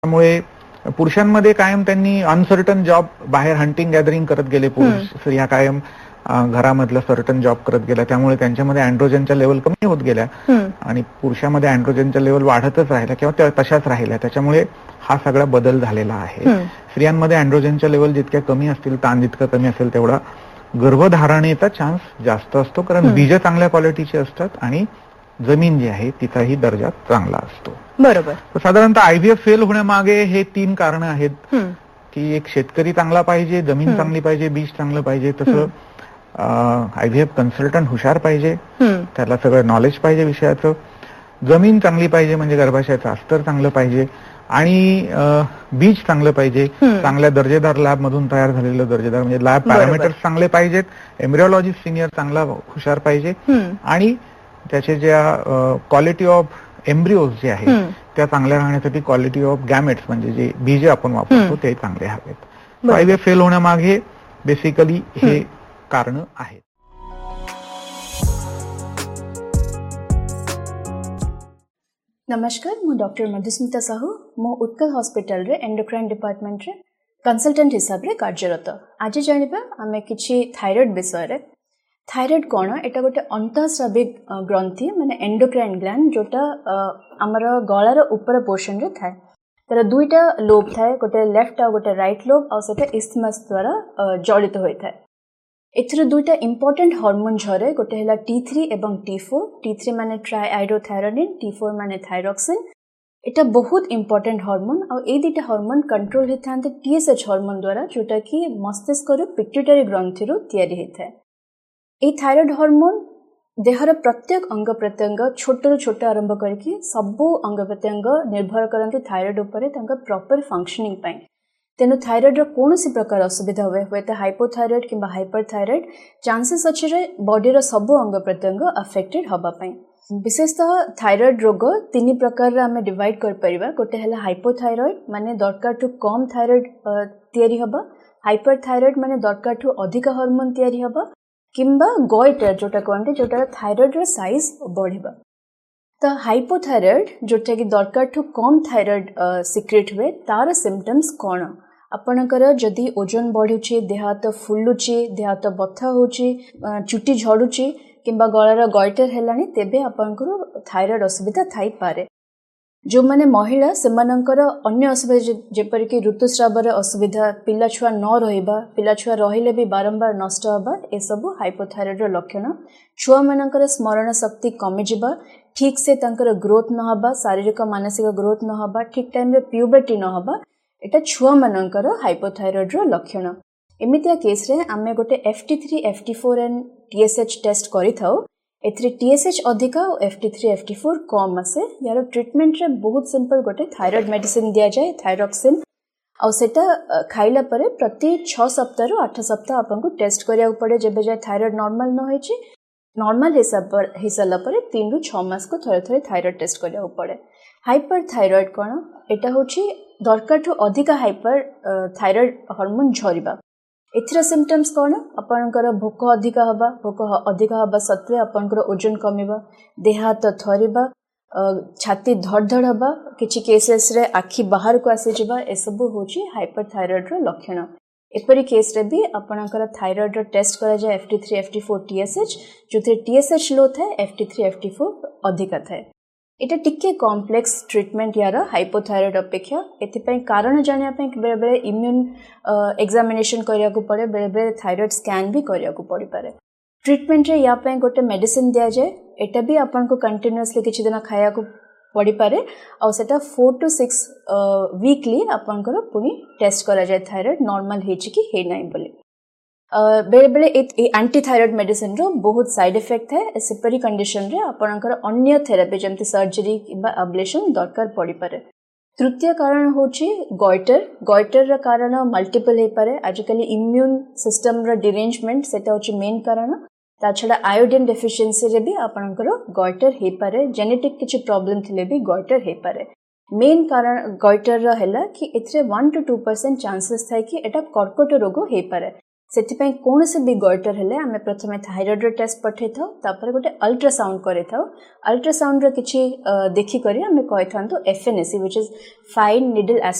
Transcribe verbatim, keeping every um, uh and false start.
त्यामुळे पुरुषांमध्ये कायम त्यांनी अनसर्टन जॉब, बाहेर हंटिंग गॅदरिंग करत गेले पुरुष, स्त्रिया कायम घरामधलं सर्टन जॉब करत गेल्या, त्यामुळे त्यांच्यामध्ये अँड्रोजनच्या लेवल कमी होत गेल्या आणि पुरुषांमध्ये अँड्रोजनच्या लेवल वाढतच राहिल्या किंवा तशाच राहिल्या. त्याच्यामुळे हा सगळा बदल झालेला आहे. स्त्रियांमध्ये अँड्रोजनच्या लेवल जितक्या कमी असतील, ताण जितकं कमी असेल, तेवढा गर्भधारणेचा चान्स जास्त असतो, कारण बीज चांगल्या क्वालिटीचे असतात आणि जमीन जी आहे तिचाही दर्जा चांगला असतो. बरोबर. साधारणतः आयव्हीएफ फेल होण्यामागे हे तीन कारण आहेत की एक शेतकरी चांगला पाहिजे, जमीन चांगली पाहिजे, बीज चांगलं पाहिजे, तसं आयव्हीएफ कन्सल्टंट हुशार पाहिजे, त्याला सगळं नॉलेज पाहिजे विषयाचं, जमीन चांगली पाहिजे म्हणजे गर्भाशयाचं अस्तर चांगलं पाहिजे आणि बीज चांगलं पाहिजे, चांगल्या दर्जेदार लॅब मधून तयार झालेलं दर्जेदार म्हणजे लॅब पॅरामीटर्स चांगले पाहिजेत, एम्ब्रिओलॉजिस्ट सिनियर चांगला हुशार पाहिजे आणि त्याचे ज्या क्वालिटी ऑफ एम्ब्रिओज जे आहे त्या चांगल्या राहण्यासाठी क्वालिटी ऑफ गॅमेट्स म्हणजे जे बीजे आपण वापरतो ते चांगले हवेत. आयव्हीएफ फेल होण्यामागे बेसिकली हे कारण आहेत. नमस्कार, मु डॉक्टर मधुस्मिता साहू, मु उत्कल हॉस्पिटल रे एंडोक्राइन डिपार्टमेंट रे कंसल्टेंट हिसाब रे कार्यरत. आज जानिबा आमे किछि थायराइड विषय रे. थायराइड कौन एटा गोटे अंतःस्राविक ग्रंथि माने एंडोक्राइन ग्लैंड जोटा आमर गलार ऊपर पोर्शन रे थाए. तार दुईटा लोब थाए, गोटे लेफ्ट आ गोटे राइट लोब आ सेटा इस्थमस द्वारा जड़ित होई थाए. एथिर दुईटा इंपोर्टेंट हार्मोन झरे, गोटे हैला टी थ्री एवं टी फोर. टी थ्री माने ट्राइआइडोथायरोनिन, टी फोर माने थायरॉक्सिन. एटा बहुत इंपोर्टेंट हार्मोन आ ए दुईटा हार्मोन कंट्रोल होइथांते टीएसएच हार्मोन द्वारा, जोटा कि मस्तिष्क रो पिट्यूटरी ग्रंथि रो तयारी होइथाय. ए थायराइड हार्मोन देहर प्रत्येक अंग प्रत्यंग छोट रु छोट आरंभ करके सबु अंग प्रत्यंग निर्भर करते थायराइड उपरे तांका प्रॉपर फंक्शनिंग पाई. तेनु थायराइड रो कोनोसी प्रकार असुविधा हुए हुए तो हाइपोथायराइड किंबा हाइपरथायराइड चांसेस अछि रे बॉडी रो सबु अंग प्रत्यंग अफेक्टेड हबा पाई. विशेषतः थायराइड रोग तीन प्रकार रे हमें डिवाइड कर परिबा. गोटे हला हाइपोथायराइड माने दरकार टू कम थायराइड तयारी हबा, हाइपरथायराइड माने दरकार टू अधिक हार्मोन तयारी हबा, किंबा गॉइटर जोटा कहते जोटा थायराइड रो साइज बढ़िबा. तो हाइपोथायराइड जोटा कि दरकार टू कम थायराइड सिक्रेट हुए तार सिम्पटम्स कौन? आपणकर जदि ओजन बढ़ुची, देह हाथ फुलुची, देह हाथ बथा होची, चुटी झड़ुची किंबा गलार गॉइटर हेलानी, तेबे आपणकर थायराइड असुविधा थाई पारे. जो माने महिला सेमानंकर अन्य असुविधा जेपरिक ऋतुस्रावर असुविधा, पिला छुआ न रहिबा, पिला छुआ रहिले भी बारंबार नष्ट हबा, ए सब हाइपोथायराइड रो लक्षण. छुआ मानकर स्मरण शक्ति कमी जिबा, ठीक से तांकर ग्रोथ न हबा, शारीरिक मानसिक ग्रोथ न हबा, ठीक टाइम रे प्यूबर्टी न हबा, एटा छुआ मानकर हाइपोथायराइड रो लक्षण. एमितिया केस रे आमे गोटे F T three, F T four and T S H test करि थाउ. एथरे टीएसएच अधिका और F T three, F T four कम आसे. यार ट्रीटमेंट रे बहुत सिंपल गोटे थायराइड मेडिसिन दिया जाए, थायरॉक्सिन, और सेटा खाइला परे प्रति छह सप्ताह रु आठ सप्ताह आपन को टेस्ट करिया पड़े. जेबे जाय थायराइड नॉर्मल न होई छी, नॉर्मल हिसाब पर हिसाला परे तीन रु छह मास को थरे थरे थायराइड टेस्ट करिया पड़े. हाइपर थायराइड कोन एटा होची दरकार ठु अधिका हाइपर थायराइड हार्मोन झरिबा. एथिरा सिम्पटम्स कौन? आपनकर भोक अधिका हबा, भोक अधिका हबा सत्वे आपनकर ओजन कमिबा, देह हाथ थरिबा, छाती धड़ धड़ हबा, किछि केसेस रे आखि बाहर को आसी जिबा, ए सब होची हाइपरथायराइड रो लक्षण. एपरि केस रे भी आपनकर थायराइड रो टेस्ट करा जाय F T three, F T four, TSH, जोथे TSH लो थाए, F T three, F T four अधिका थाए. एटा टिके कॉम्प्लेक्स ट्रीटमेंट यार हाइपोथायराइड अपेक्षा. एथिपई कारण जानिया पई बेले बेले इम्यून एग्जामिनेशन करिया को पड़े, बेले बेले थायराइड स्कैन भी करिया को पड़ी पारे. ट्रीटमेंट रे या पई गोटे मेडिसिन दिया जाए, एटा भी आपन को कंटीन्यूअसली किछि दिन खाया को पड़ी पारे, और सेटा फोर टू सिक्स वीकली आपन को पुनी टेस्ट करा जाए थायराइड नॉर्मल हेछि कि हे नै बोली. बेले बेले एंटी थायराइड मेडिसिन रो बहुत साइड इफेक्ट है. सेपरी कंडीशन रे आपनकर अन्य थेरापी जमती सर्जरी किबा अब्लेशन दरकार पड़ी पारे. तृतीय कारण होची गॉइटर. गॉइटर रा कारण मल्टीपल हे पारे. आजकल इम्यून सिस्टम रा डिरेंजमेंट सेटा होची मेन कारण. ता छडा आयोडीन डेफिशिएंसी रे भी आपनकर गॉइटर हे पारे. जेनेटिक किछि प्रॉब्लम थिले भी गॉइटर हे पारे. मेन कारण गॉइटर रा हैला कि एथरे one two two percent chances थाए कि एटा कर्कट रोग हे पारे. ସେଥିପାଇଁ କୌଣସି ବି ଗଏଟର ହେଲେ ଆମେ ପ୍ରଥମେ ଥାଇରଏଡର ଟେଷ୍ଟ ପଠେଇଥାଉ ତାପରେ ଗୋଟେ ଅଲ୍ଟ୍ରାସାଉଣ୍ଡ କରିଥାଉ ଅଲ୍ଟ୍ରାସାଉଣ୍ଡର କିଛି ଦେଖିକରି ଆମେ କହିଥାନ୍ତୁ ଏଫଏନଏସି which is fine needle